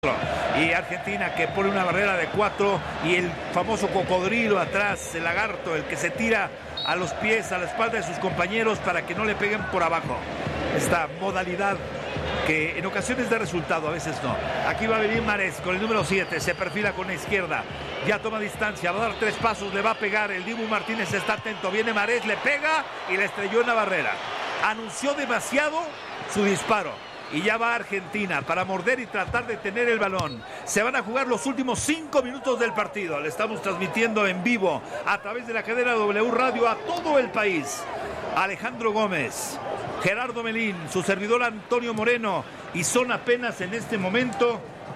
Y Argentina que pone una barrera de 4 y el famoso cocodrilo atrás, el lagarto, el que se tira a los pies, a la espalda de sus compañeros para que no le peguen por abajo. Esta modalidad que en ocasiones da resultado, a veces no. Aquí va a venir Mahrez con el número 7, se perfila con la izquierda, ya toma distancia, va a dar 3 pasos, le va a pegar, el Dibu Martínez está atento, viene Mahrez, le pega y le estrelló en la barrera. Anunció demasiado su disparo. Y ya va Argentina para morder y tratar de tener el balón. Se van a jugar los últimos 5 minutos del partido. Le estamos transmitiendo en vivo a través de la cadena W Radio a todo el país. Alejandro Gómez, Gerardo Melín, su servidor Antonio Moreno. Y son apenas en este momento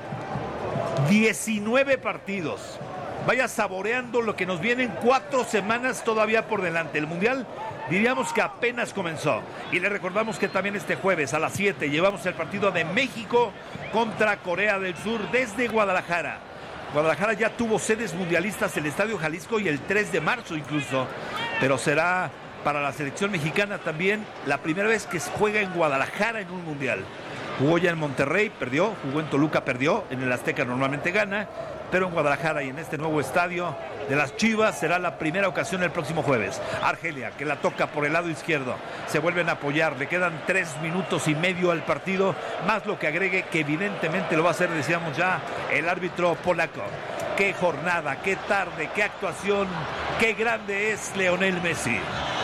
19 partidos. Vaya saboreando lo que nos vienen 4 semanas todavía por delante. El Mundial diríamos que apenas comenzó. Y le recordamos que también este jueves a las 7 llevamos el partido de México contra Corea del Sur desde Guadalajara. Guadalajara ya tuvo sedes mundialistas, el Estadio Jalisco y el 3 de marzo incluso. Pero será para la selección mexicana también la primera vez que se juega en Guadalajara en un mundial. Jugó ya en Monterrey, perdió, jugó en Toluca, perdió, en el Azteca normalmente gana, pero en Guadalajara y en este nuevo estadio de las Chivas será la primera ocasión el próximo jueves. Argelia, que la toca por el lado izquierdo, se vuelven a apoyar, le quedan 3 minutos y medio al partido, más lo que agregue que evidentemente lo va a hacer, decíamos ya, el árbitro polaco. Qué jornada, qué tarde, qué actuación, qué grande es Lionel Messi.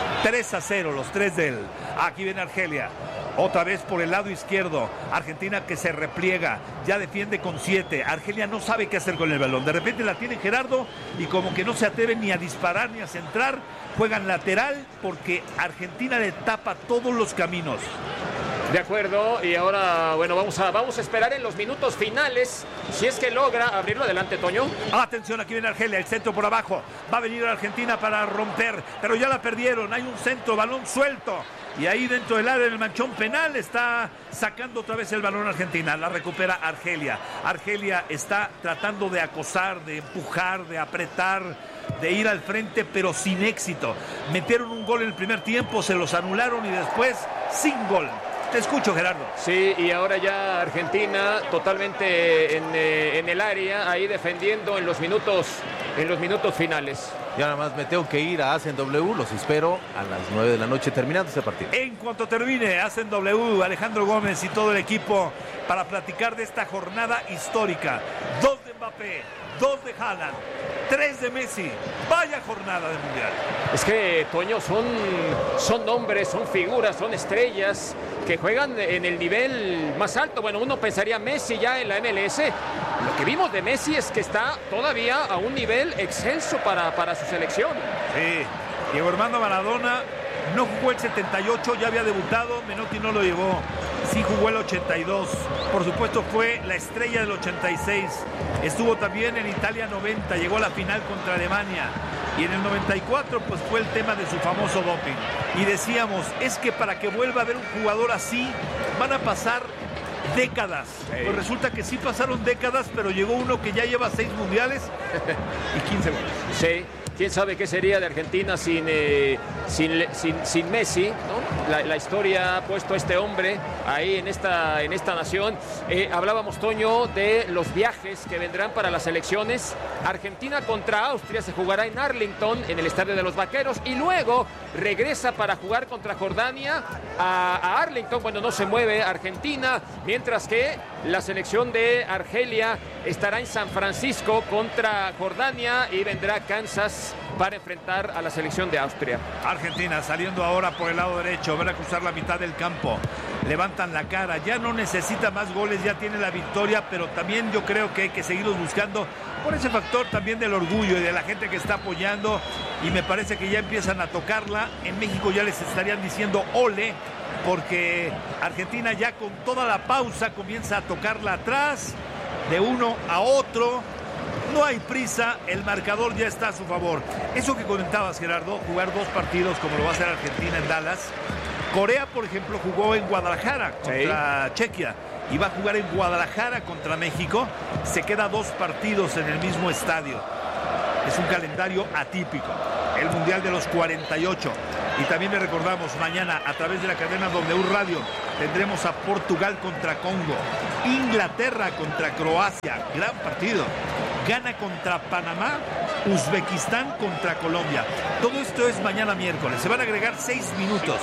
3-0 los 3 de él. Aquí viene Argelia. Otra vez por el lado izquierdo. Argentina que se repliega. Ya defiende con 7. Argelia no sabe qué hacer con el balón. De repente la tiene Gerardo y como que no se atreven ni a disparar ni a centrar. Juegan lateral porque Argentina le tapa todos los caminos. De acuerdo, y ahora, bueno, vamos a esperar en los minutos finales, si es que logra abrirlo. Adelante, Toño. Atención, aquí viene Argelia, el centro por abajo. Va a venir Argentina para romper, pero ya la perdieron. Hay un centro, balón suelto. Y ahí dentro del área del manchón penal está sacando otra vez el balón Argentina. La recupera Argelia. Argelia está tratando de acosar, de empujar, de apretar, de ir al frente, pero sin éxito. Metieron un gol en el primer tiempo, se los anularon y después sin gol. Te escucho, Gerardo. Sí, y ahora ya Argentina totalmente en el área, ahí defendiendo en los minutos finales. Ya nada más me tengo que ir a Hacen W, los espero a las 9 de la noche terminando este partido. En cuanto termine Hacen W, Alejandro Gómez y todo el equipo para platicar de esta jornada histórica. 2 de Mbappé, 2 de Haaland, 3 de Messi. Vaya jornada de Mundial. Es que, Toño, son nombres, son figuras, son estrellas que juegan en el nivel más alto. Bueno, uno pensaría Messi ya en la MLS. Lo que vimos de Messi es que está todavía a un nivel excelso para su selección. Sí, Diego Armando Maradona no jugó el 78, ya había debutado, Menotti no lo llevó. Sí jugó el 82, por supuesto fue la estrella del 86. Estuvo también en Italia 90, llegó a la final contra Alemania. Y en el 94 pues fue el tema de su famoso doping. Y decíamos, es que para que vuelva a haber un jugador así, van a pasar décadas. Sí. Pues resulta que sí pasaron décadas, pero llegó uno que ya lleva 6 mundiales y 15 goles. Sí, quién sabe qué sería de Argentina sin Messi, ¿no? La historia ha puesto a este hombre ahí en esta nación. Hablábamos, Toño, de los viajes que vendrán para las selecciones. Argentina contra Austria se jugará en Arlington, en el Estadio de los Vaqueros, y luego regresa para jugar contra Jordania a Arlington. Bueno, no se mueve Argentina, mientras que la selección de Argelia estará en San Francisco contra Jordania y vendrá a Kansas para enfrentar a la selección de Austria. Argentina saliendo ahora por el lado derecho, van a cruzar la mitad del campo, levantan la cara, ya no necesita más goles, ya tiene la victoria, pero también yo creo que hay que seguirlos buscando por ese factor también del orgullo y de la gente que está apoyando, y me parece que ya empiezan a tocarla. En México ya les estarían diciendo ole, porque Argentina ya con toda la pausa comienza a tocarla atrás, de uno a otro. No hay prisa, el marcador ya está a su favor. Eso que comentabas, Gerardo, jugar 2 partidos como lo va a hacer Argentina en Dallas. Corea, por ejemplo, jugó en Guadalajara contra Chequia y va a jugar en Guadalajara contra México. Se queda 2 partidos en el mismo estadio. Es un calendario atípico. El Mundial de los 48. Y también le recordamos mañana a través de la cadena W Radio tendremos a Portugal contra Congo, Inglaterra contra Croacia, gran partido, Ghana contra Panamá, Uzbekistán contra Colombia. Todo esto es mañana miércoles. Se van a agregar 6 minutos,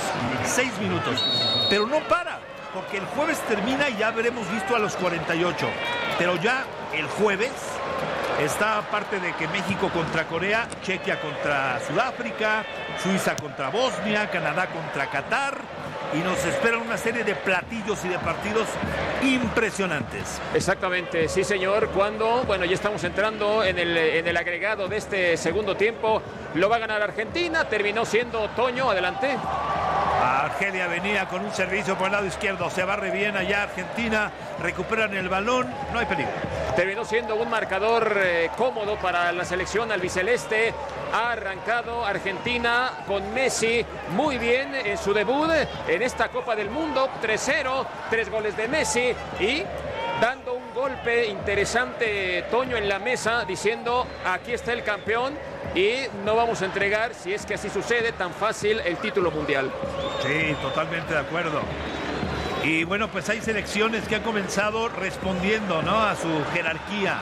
pero no para, porque el jueves termina y ya habremos visto a los 48, pero ya el jueves está, aparte de que México contra Corea, Chequia contra Sudáfrica, Suiza contra Bosnia, Canadá contra Qatar, y nos esperan una serie de platillos y de partidos impresionantes. Exactamente, sí señor. Cuando, bueno, ya estamos entrando en el agregado de este segundo tiempo. Lo va a ganar Argentina, terminó siendo Toño, adelante. Argelia venía con un servicio por el lado izquierdo, se barre bien allá Argentina, recuperan el balón, no hay peligro. Terminó siendo un marcador cómodo para la selección albiceleste. Ha arrancado Argentina con Messi muy bien en su debut en esta Copa del Mundo, 3-0, 3 goles de Messi y dando un golpe interesante, Toño, en la mesa, diciendo aquí está el campeón y no vamos a entregar, si es que así sucede, tan fácil el título mundial. Sí, totalmente de acuerdo. Y bueno, pues hay selecciones que han comenzado respondiendo, ¿no?, a su jerarquía.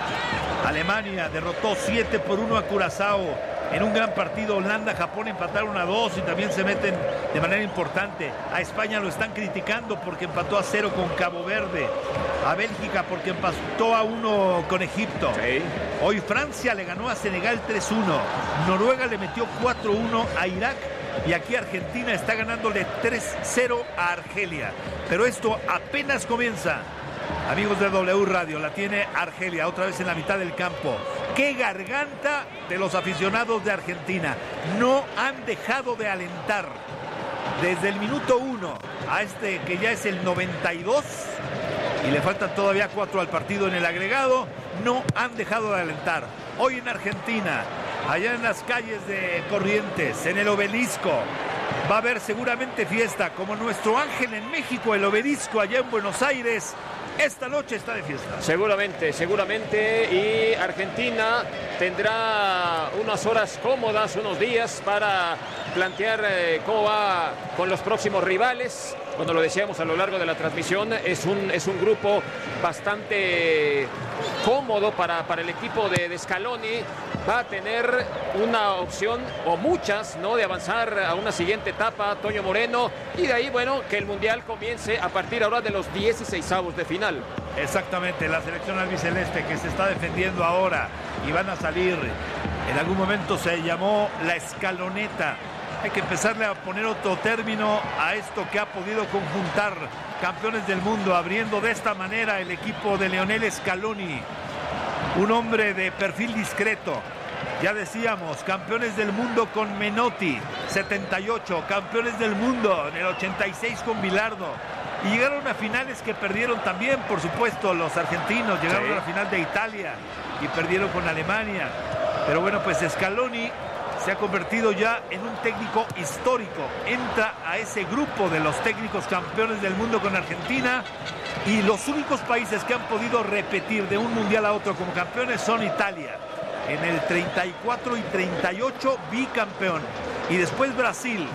Alemania derrotó 7-1 a Curazao en un gran partido. Holanda, Japón empataron a 2 y también se meten de manera importante. A España lo están criticando porque empató a 0 con Cabo Verde. A Bélgica porque empató a 1 con Egipto. Sí. Hoy Francia le ganó a Senegal 3-1. Noruega le metió 4-1 a Irak. Y aquí Argentina está ganándole 3-0 a Argelia. Pero esto apenas comienza. Amigos de W Radio, la tiene Argelia otra vez en la mitad del campo. ¡Qué garganta de los aficionados de Argentina! No han dejado de alentar. Desde el minuto 1 a este que ya es el 92, y le faltan todavía 4 al partido en el agregado, no han dejado de alentar. Hoy en Argentina, allá en las calles de Corrientes, en el Obelisco, va a haber seguramente fiesta, como nuestro Ángel en México, el Obelisco allá en Buenos Aires. Esta noche está de fiesta. Seguramente, seguramente. Y Argentina tendrá unas horas cómodas, unos días para plantear cómo va con los próximos rivales. Cuando lo decíamos a lo largo de la transmisión, es un grupo bastante cómodo para el equipo de Scaloni. Va a tener una opción o muchas, ¿no?, de avanzar a una siguiente etapa, Toño Moreno, y de ahí, bueno, que el Mundial comience a partir ahora de los 16avos de final. Exactamente, la selección albiceleste que se está defendiendo ahora y van a salir, en algún momento se llamó la escaloneta. Hay que empezarle a poner otro término a esto que ha podido conjuntar campeones del mundo, abriendo de esta manera el equipo de Lionel Scaloni. Un hombre de perfil discreto. Ya decíamos, campeones del mundo con Menotti, 78, campeones del mundo en el 86 con Bilardo. Y llegaron a finales que perdieron también, por supuesto, los argentinos. Llegaron a la final de Italia y perdieron con Alemania. Pero bueno, pues Scaloni se ha convertido ya en un técnico histórico. Entra a ese grupo de los técnicos campeones del mundo con Argentina. Y los únicos países que han podido repetir de un mundial a otro como campeones son Italia. En el 34 y 38 bicampeón. Y después Brasil,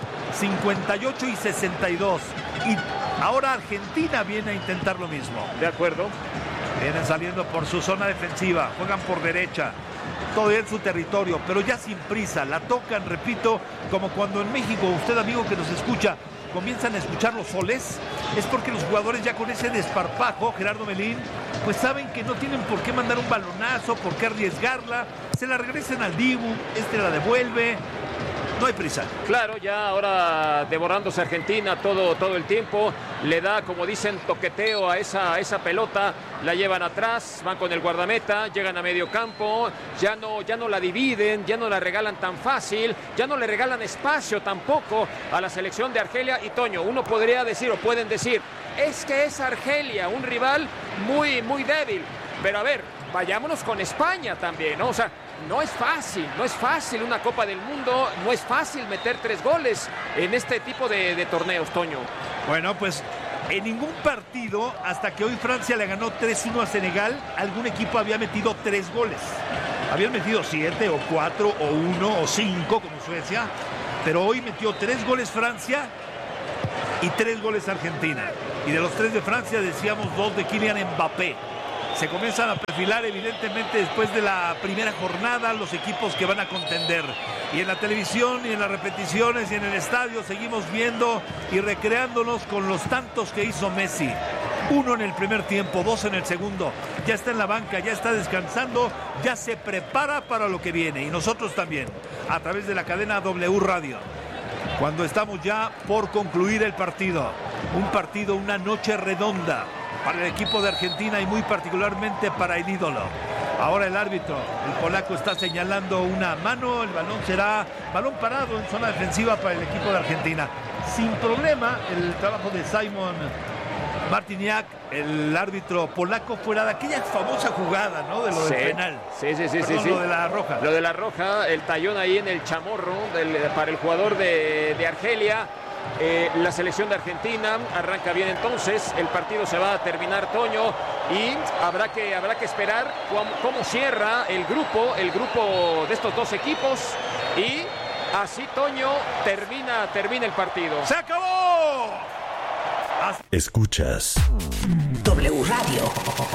58 y 62. Y ahora Argentina viene a intentar lo mismo. De acuerdo. Vienen saliendo por su zona defensiva, juegan por derecha, todo en su territorio, pero ya sin prisa, la tocan, repito, como cuando en México, usted amigo que nos escucha, comienzan a escuchar los soles, es porque los jugadores ya con ese desparpajo, Gerardo Melín, pues saben que no tienen por qué mandar un balonazo, por qué arriesgarla, se la regresan al Dibu, la devuelve. No hay prisa. Claro, ya ahora devorándose Argentina todo el tiempo. Le da, como dicen, toqueteo a esa pelota. La llevan atrás, van con el guardameta, llegan a medio campo. Ya no la dividen, ya no la regalan tan fácil. Ya no le regalan espacio tampoco a la selección de Argelia. Y Toño, uno podría decir, o pueden decir, es que es Argelia, un rival muy, muy débil. Pero a ver, vayámonos con España también, ¿no? O sea, no es fácil una Copa del Mundo, no es fácil meter 3 goles en este tipo de torneos, Toño. Bueno, pues en ningún partido, hasta que hoy Francia le ganó 3-1 a Senegal, algún equipo había metido 3 goles. Habían metido 7 o 4 o 1 o 5 como Suecia, pero hoy metió 3 goles Francia y 3 goles Argentina. Y de los 3 de Francia decíamos 2 de Kylian Mbappé. Se comienzan a perfilar evidentemente después de la primera jornada los equipos que van a contender. Y en la televisión y en las repeticiones y en el estadio seguimos viendo y recreándonos con los tantos que hizo Messi. 1 en el primer tiempo, 2 en el segundo. Ya está en la banca, ya está descansando, ya se prepara para lo que viene. Y nosotros también, a través de la cadena W Radio. Cuando estamos ya por concluir el partido. Un partido, una noche redonda para el equipo de Argentina y muy particularmente para el ídolo. Ahora el árbitro, el polaco, está señalando una mano. El balón será balón parado en zona defensiva para el equipo de Argentina. Sin problema el trabajo de Simon Martiniak, el árbitro polaco, fuera de aquella famosa jugada, ¿no? De lo del penal. Sí. Lo de la roja. Lo de la roja, el tallón ahí en el chamorro para el jugador de Argelia. La selección de Argentina arranca bien entonces, el partido se va a terminar, Toño, y habrá que esperar cómo cierra el grupo de estos dos equipos, y así, Toño, termina el partido. ¡Se acabó! Escuchas W Radio.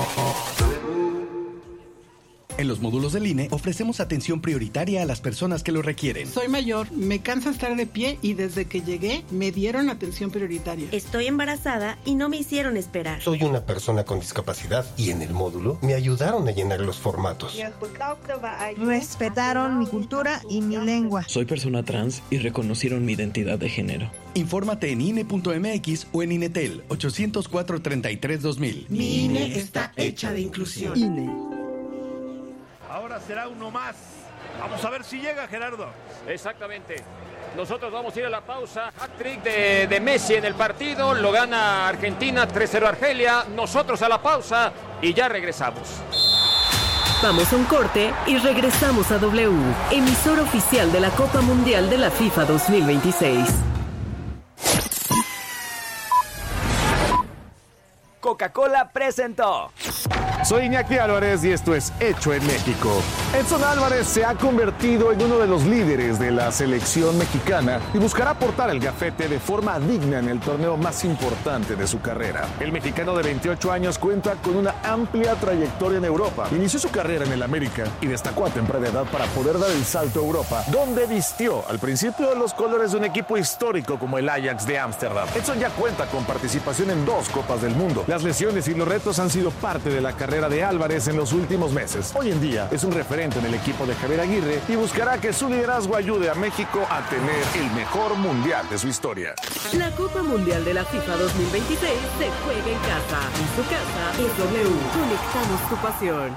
En los módulos del INE ofrecemos atención prioritaria a las personas que lo requieren. Soy mayor, me cansa estar de pie y desde que llegué me dieron atención prioritaria. Estoy embarazada y no me hicieron esperar. Soy una persona con discapacidad y en el módulo me ayudaron a llenar los formatos. Respetaron mi cultura y mi lengua. Soy persona trans y reconocieron mi identidad de género. Infórmate en INE.mx o en INETEL 804-33-2000. Mi INE está hecha de inclusión. INE. Ahora será uno más. Vamos a ver si llega, Gerardo. Exactamente. Nosotros vamos a ir a la pausa. Hat-trick de Messi en el partido. Lo gana Argentina, 3-0 Argelia. Nosotros a la pausa y ya regresamos. Vamos a un corte y regresamos a W, emisora oficial de la Copa Mundial de la FIFA 2026. Coca-Cola presentó. Soy Iñaki Álvarez y esto es Hecho en México. Edson Álvarez se ha convertido en uno de los líderes de la selección mexicana y buscará aportar el gafete de forma digna en el torneo más importante de su carrera. El mexicano de 28 años cuenta con una amplia trayectoria en Europa. Inició su carrera en el América y destacó a temprana edad para poder dar el salto a Europa, donde vistió al principio los colores de un equipo histórico como el Ajax de Ámsterdam. Edson ya cuenta con participación en 2 Copas del Mundo. Las lesiones y los retos han sido parte de la carrera de Álvarez en los últimos meses. Hoy en día es un referente en el equipo de Javier Aguirre y buscará que su liderazgo ayude a México a tener el mejor mundial de su historia. La Copa Mundial de la FIFA 2026 se juega en casa. En su casa es W. Conectamos tu pasión.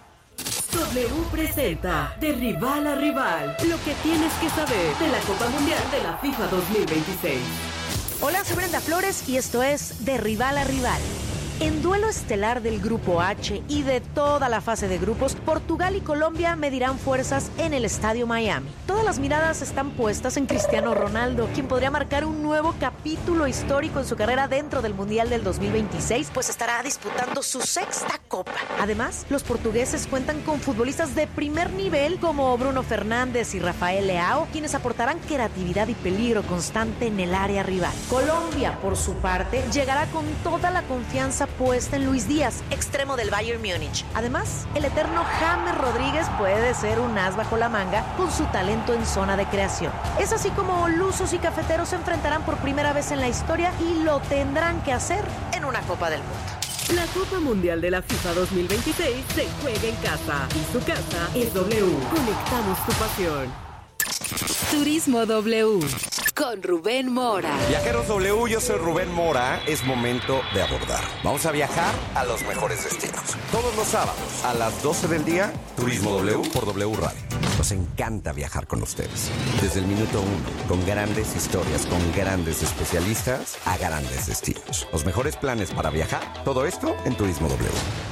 W presenta de rival a rival lo que tienes que saber de la Copa Mundial de la FIFA 2026. Hola, soy Brenda Flores y esto es De Rival a Rival. En duelo estelar del Grupo H y de toda la fase de grupos, Portugal y Colombia medirán fuerzas en el Estadio Miami. Todas las miradas están puestas en Cristiano Ronaldo, quien podría marcar un nuevo capítulo histórico en su carrera dentro del Mundial del 2026, pues estará disputando su 6ª Copa. Además, los portugueses cuentan con futbolistas de primer nivel como Bruno Fernández y Rafael Leao, quienes aportarán creatividad y peligro constante en el área rival. Colombia, por su parte, llegará con toda la confianza puesta en Luis Díaz, extremo del Bayern Múnich. Además, el eterno James Rodríguez puede ser un as bajo la manga con su talento en zona de creación. Es así como lusos y cafeteros se enfrentarán por primera vez en la historia y lo tendrán que hacer en una Copa del Mundo. La Copa Mundial de la FIFA 2026 se juega en casa y su casa es W. Conectamos tu pasión. Turismo W con Rubén Mora. Viajeros W, yo soy Rubén Mora. Es momento de abordar. Vamos a viajar a los mejores destinos. Todos los sábados a las 12 del día, Turismo W por W Radio. Nos encanta viajar con ustedes. Desde el minuto 1, con grandes historias, con grandes especialistas a grandes destinos. Los mejores planes para viajar, todo esto en Turismo W.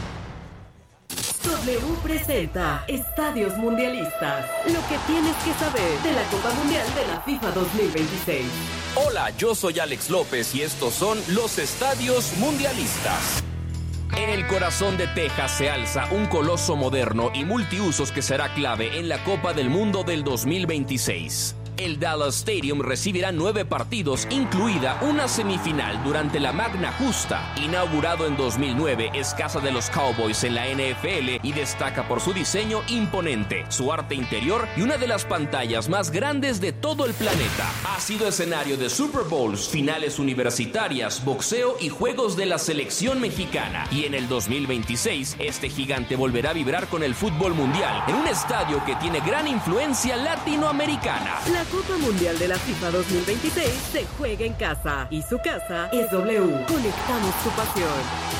W presenta Estadios Mundialistas. Lo que tienes que saber de la Copa Mundial de la FIFA 2026. Hola, yo soy Alex López y estos son los Estadios Mundialistas. En el corazón de Texas se alza un coloso moderno y multiusos que será clave en la Copa del Mundo del 2026. El Dallas Stadium recibirá 9 partidos, incluida una semifinal durante la Magna Justa. Inaugurado en 2009, es casa de los Cowboys en la NFL y destaca por su diseño imponente, su arte interior y una de las pantallas más grandes de todo el planeta. Ha sido escenario de Super Bowls, finales universitarias, boxeo y juegos de la selección mexicana. Y en el 2026, este gigante volverá a vibrar con el fútbol mundial en un estadio que tiene gran influencia latinoamericana. La Copa Mundial de la FIFA 2026 se juega en casa y su casa es W. Conectamos tu pasión.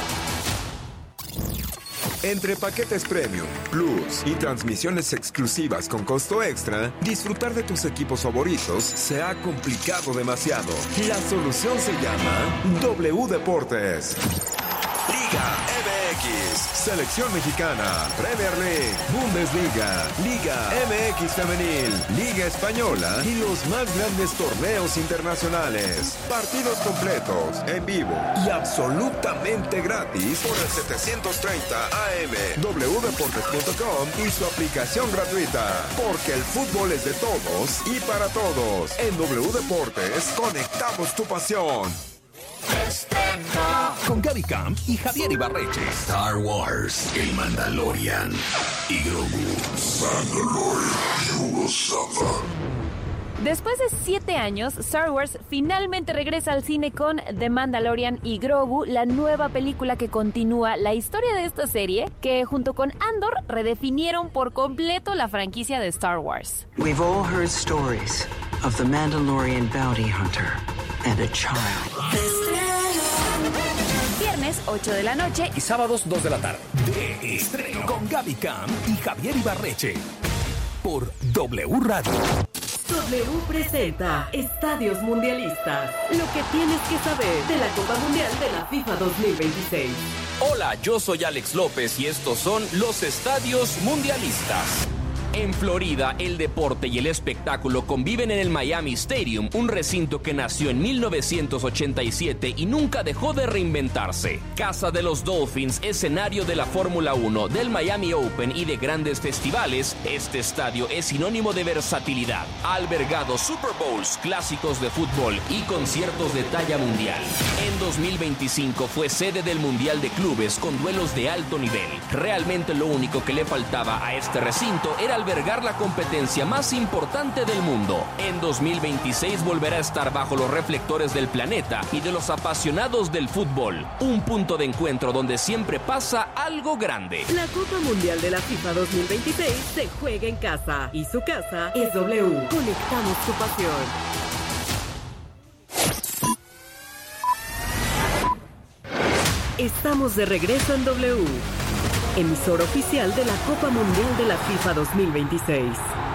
Entre paquetes Premium, Plus y transmisiones exclusivas con costo extra, disfrutar de tus equipos favoritos se ha complicado demasiado. La solución se llama W Deportes. Liga MX, Selección Mexicana, Premier League, Bundesliga, Liga MX Femenil, Liga Española y los más grandes torneos internacionales. Partidos completos, en vivo y absolutamente gratis por el 730 AM, wdeportes.com y su aplicación gratuita. Porque el fútbol es de todos y para todos. En W Deportes conectamos tu pasión. Con Gaby Camp y Javier Ibarreche. Star Wars, el Mandalorian y Grogu. Después de 7 años, Star Wars finalmente regresa al cine con The Mandalorian y Grogu, la nueva película que continúa la historia de esta serie, que junto con Andor redefinieron por completo la franquicia de Star Wars. We've all heard stories of the Mandalorian bounty hunter and a child. Viernes 8 de la noche y sábados 2 de la tarde. De estreno con Gaby Camp y Javier Ibarreche por W Radio. W presenta Estadios Mundialistas. Lo que tienes que saber de la Copa Mundial de la FIFA 2026. Hola, yo soy Alex López y estos son los Estadios Mundialistas. En Florida, el deporte y el espectáculo conviven en el Miami Stadium, un recinto que nació en 1987 y nunca dejó de reinventarse. Casa de los Dolphins, escenario de la Fórmula 1, del Miami Open y de grandes festivales, este estadio es sinónimo de versatilidad. Ha albergado Super Bowls, clásicos de fútbol y conciertos de talla mundial. En 2025 fue sede del Mundial de Clubes con duelos de alto nivel. Realmente lo único que le faltaba a este recinto era albergar la competencia más importante del mundo. En 2026 volverá a estar bajo los reflectores del planeta y de los apasionados del fútbol. Un punto de encuentro donde siempre pasa algo grande. La Copa Mundial de la FIFA 2026 se juega en casa y su casa es W. Conectamos tu pasión. Estamos de regreso en W, emisor oficial de la Copa Mundial de la FIFA 2026.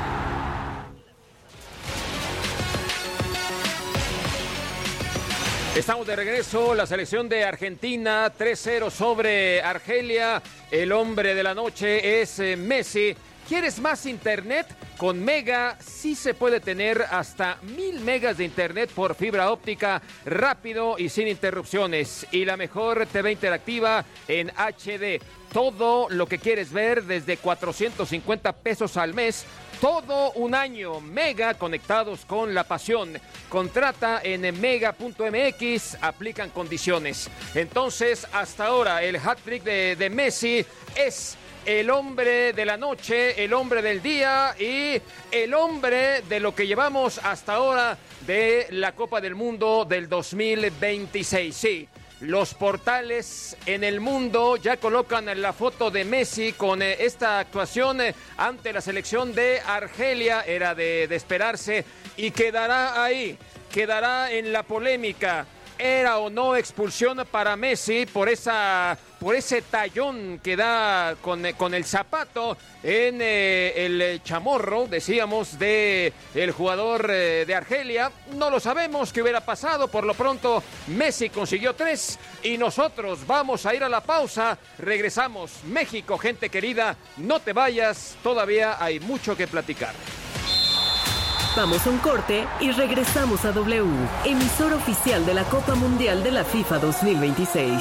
Estamos de regreso, la selección de Argentina, 3-0 sobre Argelia. El hombre de la noche es Messi. ¿Quieres más internet? Con Mega sí se puede tener hasta 1000 megas de internet por fibra óptica, rápido y sin interrupciones. Y la mejor TV interactiva en HD. Todo lo que quieres ver desde 450 pesos al mes. Todo un año. Mega, conectados con la pasión. Contrata en mega.mx, aplican condiciones. Entonces, hasta ahora, el hat-trick de Messi es el hombre de la noche, el hombre del día y el hombre de lo que llevamos hasta ahora de la Copa del Mundo del 2026. Sí, los portales en el mundo ya colocan la foto de Messi con esta actuación ante la selección de Argelia. Era de esperarse y quedará ahí, quedará en la polémica. ¿Era o no expulsión para Messi por ese tallón que da con el zapato en el chamorro, decíamos, de el jugador de Argelia? No lo sabemos qué hubiera pasado. Por lo pronto, Messi consiguió 3 y nosotros vamos a ir a la pausa. Regresamos. México, gente querida, no te vayas, todavía hay mucho que platicar. Vamos a un corte y regresamos a W, emisor oficial de la Copa Mundial de la FIFA 2026.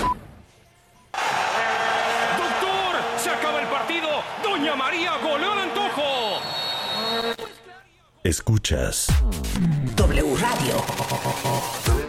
¡Doctor! ¡Se acaba el partido! ¡Doña María goleó ante Escuchas W Radio.